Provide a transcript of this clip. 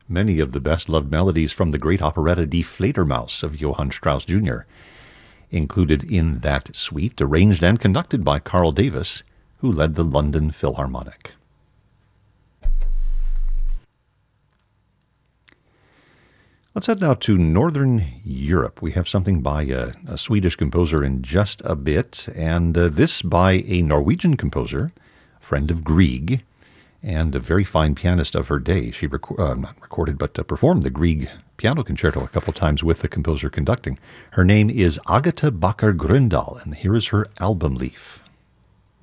many of the best-loved melodies from the great operetta Die Fledermaus of Johann Strauss Jr. Included in that suite, arranged and conducted by Carl Davis, who led the London Philharmonic. Let's head now to Northern Europe. We have something by a Swedish composer in just a bit, and this by a Norwegian composer, a friend of Grieg, and a very fine pianist of her day. She performed the Grieg piano concerto a couple times with the composer conducting. Her name is Agatha Bakker Grøndahl, and here is her album leaf.